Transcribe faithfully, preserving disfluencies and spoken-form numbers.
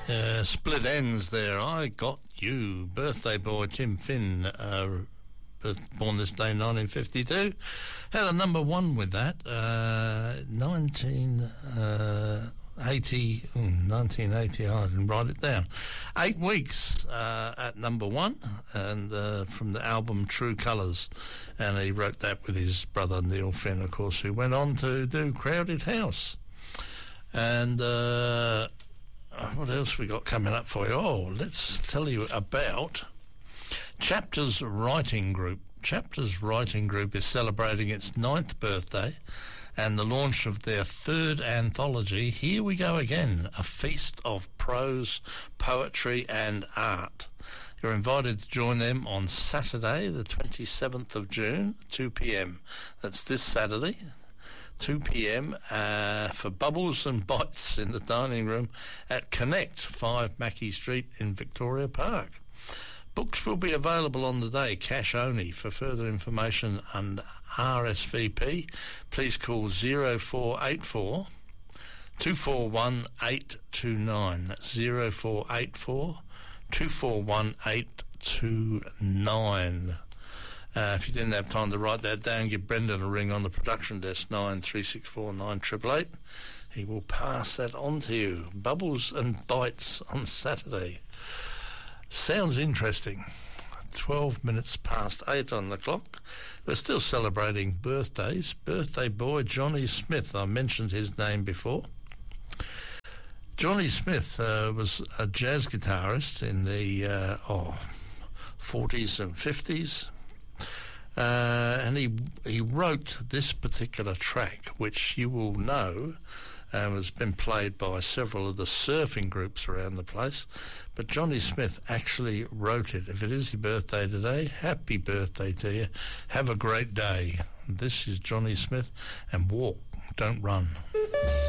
Uh, split ends there. I Got You. Birthday boy Tim Finn, uh, born this day nineteen fifty-two. Had a number one with that. Uh, nineteen eighty, nineteen eighty, I didn't write it down. Eight weeks uh, at number one, and uh, from the album True Colours. And he wrote that with his brother Neil Finn, of course, who went on to do Crowded House. And uh, what else we got coming up for you? Oh, let's tell you about Chapters Writing Group. Chapters Writing Group is celebrating its ninth birthday and the launch of their third anthology, Here We Go Again, a feast of prose, poetry and art. You're invited to join them on Saturday, the twenty-seventh of June, two p.m. That's this Saturday, two p.m. Uh, for Bubbles and Bites in the dining room at Connect, five Mackey Street in Victoria Park. Books will be available on the day, cash only. For further information and R S V P, please call zero four eight four, two four one, eight two nine. That's zero four eight four, two four one, eight two nine. Uh, if you didn't have time to write that down, give Brendan a ring on the production desk, nine three six four, nine eight eight eight. He will pass that on to you. Bubbles and Bites on Saturday. Sounds interesting. twelve minutes past eight on the clock. We're still celebrating birthdays. Birthday boy Johnny Smith. I mentioned his name before. Johnny Smith uh, was a jazz guitarist in the uh, oh, forties and fifties. Uh, and he he wrote this particular track, which you will know um, has been played by several of the surfing groups around the place. But Johnny Smith actually wrote it. If it is your birthday today, happy birthday to you. Have a great day. This is Johnny Smith, and Walk, Don't Run.